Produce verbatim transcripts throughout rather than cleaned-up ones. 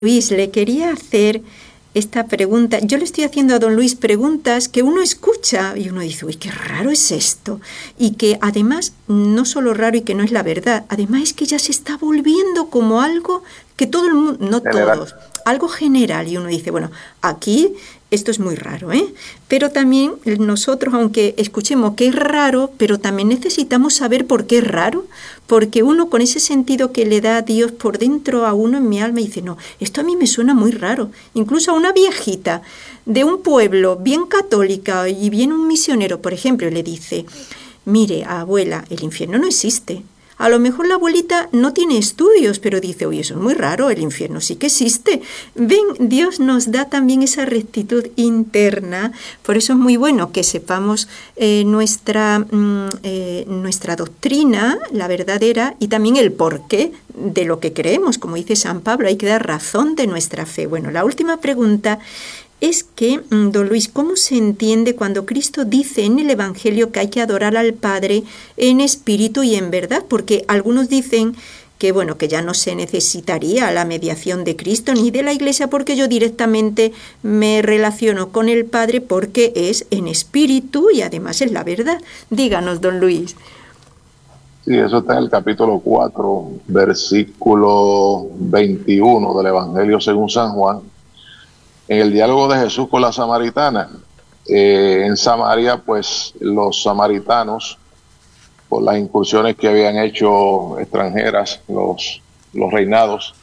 Luis, le quería hacer esta pregunta. Yo le estoy haciendo a don Luis preguntas que uno escucha y uno dice, uy, qué raro es esto. Y que además, no solo raro y que no es la verdad, además es que ya se está volviendo como algo que todo el mundo, no General. todos, algo general. Y uno dice, bueno, aquí esto es muy raro, ¿eh? Pero también nosotros, aunque escuchemos que es raro, pero también necesitamos saber por qué es raro, porque uno con ese sentido que le da a Dios por dentro a uno en mi alma dice, no, esto a mí me suena muy raro. Incluso a una viejita de un pueblo bien católica y viene un misionero, por ejemplo, y le dice, mire, abuela, el infierno no existe. A lo mejor la abuelita no tiene estudios, pero dice, oye, eso es muy raro, el infierno sí que existe. Ven, Dios nos da también esa rectitud interna, por eso es muy bueno que sepamos eh, nuestra, mm, eh, nuestra doctrina, la verdadera, y también el porqué de lo que creemos. Como dice San Pablo, hay que dar razón de nuestra fe. Bueno, la última pregunta es que, don Luis, ¿cómo se entiende cuando Cristo dice en el Evangelio que hay que adorar al Padre en espíritu y en verdad? Porque algunos dicen que, bueno, que ya no se necesitaría la mediación de Cristo ni de la Iglesia porque yo directamente me relaciono con el Padre porque es en espíritu y además es la verdad. Díganos, don Luis. Sí, eso está en el capítulo cuatro, versículo veintiuno del Evangelio según San Juan. En el diálogo de Jesús con la samaritana, eh, en Samaria, pues los samaritanos, por las incursiones que habían hecho extranjeras, los, los reinados,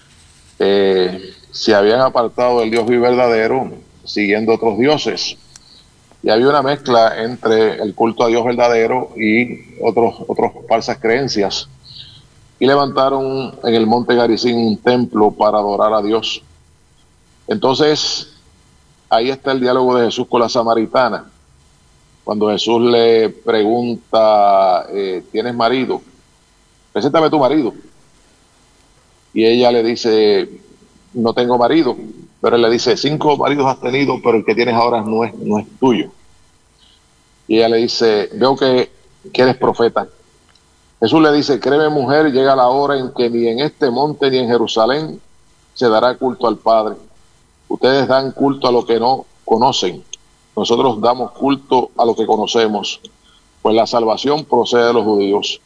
eh, se habían apartado del Dios vivo y verdadero, siguiendo otros dioses. Y había una mezcla entre el culto a Dios verdadero y otros, otras falsas creencias. Y levantaron en el monte Garizim un templo para adorar a Dios. Entonces, ahí está el diálogo de Jesús con la samaritana. Cuando Jesús le pregunta, eh, ¿tienes marido? Preséntame tu marido. Y ella le dice, no tengo marido. Pero él le dice, cinco maridos has tenido, pero el que tienes ahora no es, no es tuyo. Y ella le dice, veo que, que eres profeta. Jesús le dice, créeme mujer, llega la hora en que ni en este monte ni en Jerusalén se dará culto al Padre. Ustedes dan culto a lo que no conocen. Nosotros damos culto a lo que conocemos, pues la salvación procede de los judíos.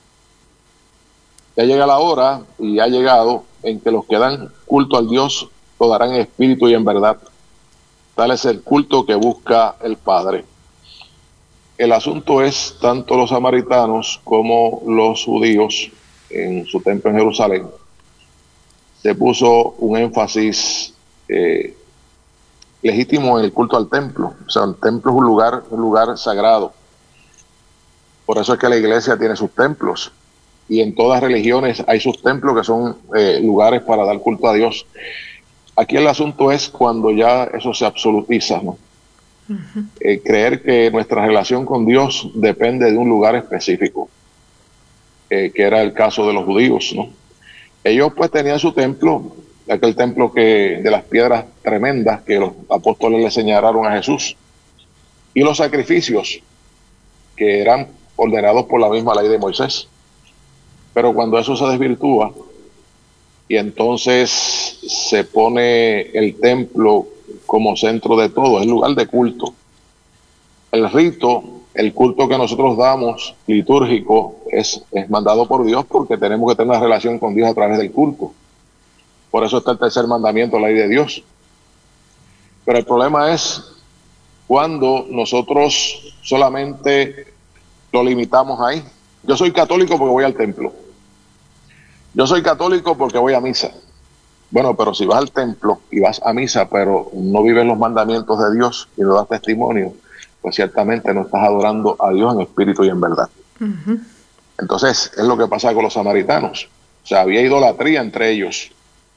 Ya llega la hora, y ha llegado, en que los que dan culto al Dios lo darán en espíritu y en verdad. Tal es el culto que busca el Padre. El asunto es, tanto los samaritanos como los judíos, en su templo en Jerusalén, se puso un énfasis eh, legítimo en el culto al templo. O sea, el templo es un lugar, un lugar sagrado. Por eso es que la iglesia tiene sus templos. Y en todas religiones hay sus templos que son eh, lugares para dar culto a Dios. Aquí el asunto es cuando ya eso se absolutiza, ¿no? Uh-huh. Eh, creer que nuestra relación con Dios depende de un lugar específico, eh, que era el caso de los judíos, ¿no? Ellos pues tenían su templo, aquel templo que de las piedras tremendas que los apóstoles le señalaron a Jesús, y los sacrificios que eran ordenados por la misma ley de Moisés. Pero cuando eso se desvirtúa y entonces se pone el templo como centro de todo, es lugar de culto, el rito, el culto que nosotros damos litúrgico es, es mandado por Dios, porque tenemos que tener una relación con Dios a través del culto. Por eso está el tercer mandamiento, la ley de Dios. Pero el problema es cuando nosotros solamente lo limitamos ahí. Yo soy católico porque voy al templo. Yo soy católico porque voy a misa. Bueno, pero si vas al templo y vas a misa, pero no vives los mandamientos de Dios y no das testimonio, pues ciertamente no estás adorando a Dios en espíritu y en verdad. Uh-huh. Entonces, es lo que pasa con los samaritanos. O sea, había idolatría entre ellos.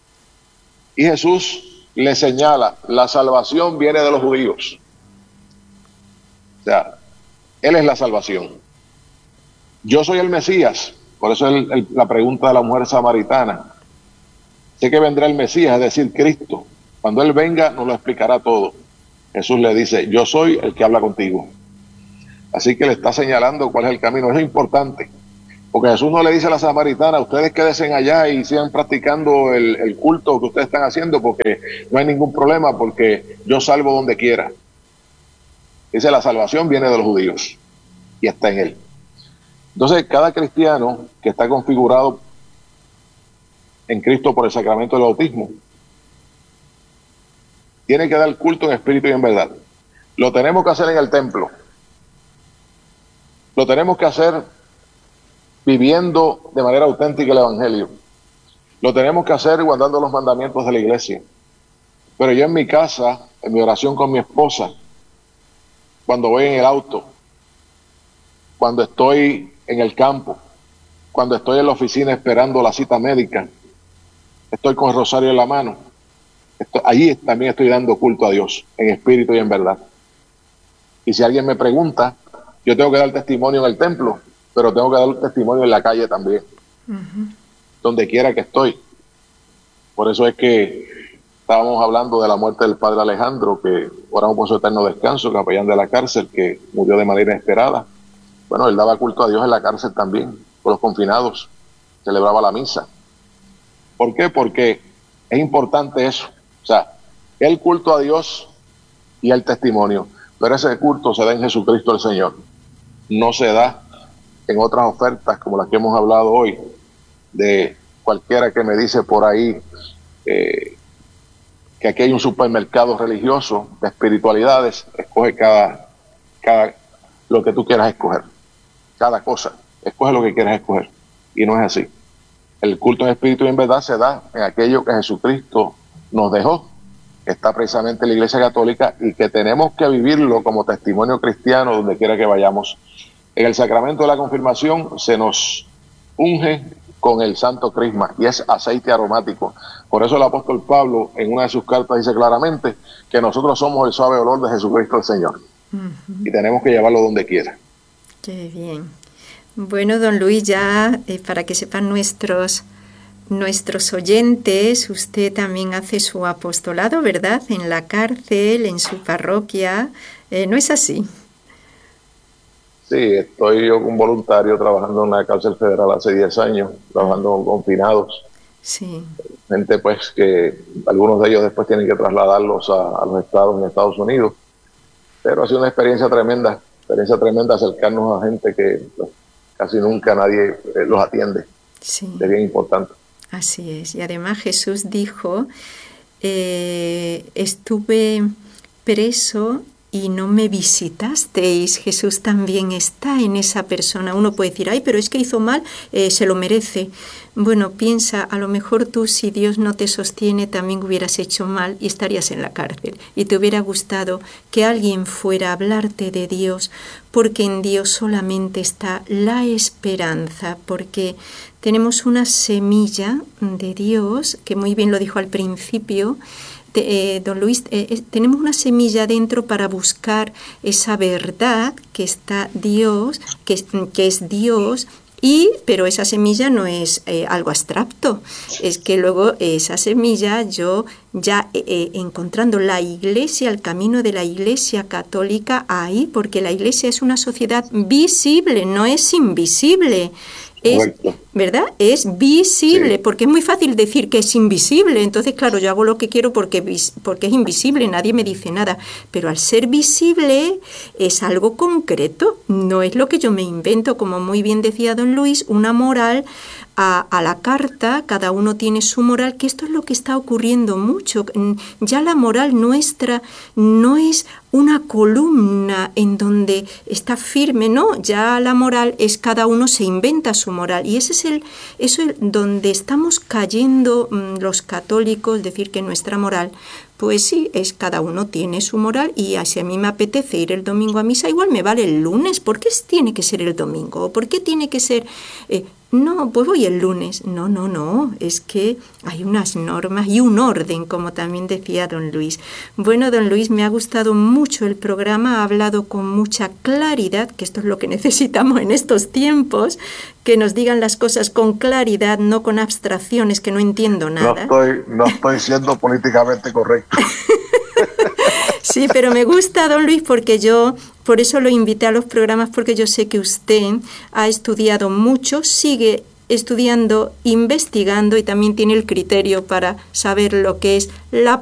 Y Jesús le señala, la salvación viene de los judíos. O sea, Él es la salvación. Yo soy el Mesías. Por eso es el, el, la pregunta de la mujer samaritana. Sé que vendrá el Mesías, es decir, Cristo. Cuando Él venga, nos lo explicará todo. Jesús le dice, yo soy el que habla contigo. Así que le está señalando cuál es el camino. Eso es importante. Porque Jesús no le dice a la samaritana, ustedes quédense allá y sigan practicando el, el culto que ustedes están haciendo porque no hay ningún problema, porque yo salvo donde quiera. Dice, la salvación viene de los judíos y está en él. Entonces, cada cristiano que está configurado en Cristo por el sacramento del bautismo tiene que dar culto en espíritu y en verdad. Lo tenemos que hacer en el templo. Lo tenemos que hacer viviendo de manera auténtica el Evangelio. Lo tenemos que hacer guardando los mandamientos de la iglesia. Pero yo en mi casa, en mi oración con mi esposa, cuando voy en el auto, cuando estoy en el campo, cuando estoy en la oficina esperando la cita médica, estoy con el rosario en la mano, estoy, allí también estoy dando culto a Dios, en espíritu y en verdad. Y si alguien me pregunta, yo tengo que dar testimonio en el templo, pero tengo que dar testimonio en la calle también, uh-huh. donde quiera que estoy. Por eso es que estábamos hablando de la muerte del padre Alejandro, que oramos por su eterno descanso, capellán de la cárcel, que murió de manera inesperada. Bueno, él daba culto a Dios en la cárcel también, con los confinados, celebraba la misa. ¿Por qué? Porque es importante eso. O sea, el culto a Dios y el testimonio, pero ese culto se da en Jesucristo el Señor. No se da en otras ofertas como las que hemos hablado hoy, de cualquiera que me dice por ahí eh, que aquí hay un supermercado religioso de espiritualidades. Escoge cada, cada lo que tú quieras escoger, cada cosa, escoge lo que quieras escoger, y no es así. El culto en espíritu y en verdad se da en aquello que Jesucristo nos dejó, que está precisamente en la Iglesia Católica, y que tenemos que vivirlo como testimonio cristiano donde quiera que vayamos. En el sacramento de la confirmación se nos unge con el santo crisma, y es aceite aromático. Por eso el apóstol Pablo en una de sus cartas dice claramente que nosotros somos el suave olor de Jesucristo el Señor, uh-huh. y tenemos que llevarlo donde quiera. Qué bien. Bueno, don Luis, ya eh, para que sepan nuestros nuestros oyentes, usted también hace su apostolado, ¿verdad? En la cárcel, en su parroquia, eh, ¿no es así? Sí, estoy yo como voluntario trabajando en una cárcel federal hace diez años, trabajando con confinados. Sí. Gente pues que algunos de ellos después tienen que trasladarlos a, a los estados en Estados Unidos. Pero ha sido una experiencia tremenda, experiencia tremenda acercarnos a gente que pues, casi nunca nadie eh, los atiende. Sí. Es bien importante. Así es. Y además Jesús dijo, eh, estuve preso y no me visitasteis. Jesús también está en esa persona. Uno puede decir, ay, pero es que hizo mal, eh, se lo merece. Bueno, piensa, a lo mejor tú, si Dios no te sostiene, también hubieras hecho mal y estarías en la cárcel. Y te hubiera gustado que alguien fuera a hablarte de Dios, porque en Dios solamente está la esperanza, porque tenemos una semilla de Dios, que muy bien lo dijo al principio, Eh, don Luis, eh, eh, tenemos una semilla dentro para buscar esa verdad que está Dios, que, que es Dios, y pero esa semilla no es eh, algo abstracto, es que luego esa semilla yo ya eh, encontrando la iglesia, el camino de la iglesia católica ahí, porque la iglesia es una sociedad visible, no es invisible. Es, ¿verdad? Es visible, sí. Porque es muy fácil decir que es invisible. Entonces, claro, yo hago lo que quiero porque, porque es invisible, nadie me dice nada. Pero al ser visible es algo concreto, no es lo que yo me invento, como muy bien decía don Luis, una moral a, a la carta, cada uno tiene su moral, que esto es lo que está ocurriendo mucho. Ya la moral nuestra no es una columna en donde está firme, no, ya la moral es cada uno se inventa su moral, y ese es el, eso es donde estamos cayendo mmm, los católicos, decir que nuestra moral, pues sí, es cada uno tiene su moral, y si a mí me apetece ir el domingo a misa, igual me vale el lunes. ¿Por qué tiene que ser el domingo? ¿Por qué tiene que ser...? Eh, no, pues voy el lunes. No, no, no, es que hay unas normas y un orden, como también decía don Luis. Bueno, don Luis, me ha gustado mucho el programa, ha hablado con mucha claridad, que esto es lo que necesitamos en estos tiempos, que nos digan las cosas con claridad, no con abstracciones, que no entiendo nada. No estoy, no estoy siendo políticamente correcto. Sí, pero me gusta, don Luis, porque yo Por eso lo invité a los programas, porque yo sé que usted ha estudiado mucho, sigue estudiando, investigando y también tiene el criterio para saber lo que es la